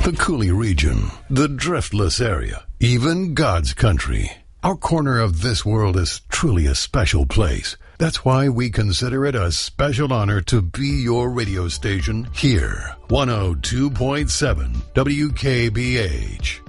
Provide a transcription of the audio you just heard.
the Cooley region, the Driftless area, even God's country. Our corner of this world is truly a special place. That's why we consider it a special honor to be your radio station here. 102.7 WKBH.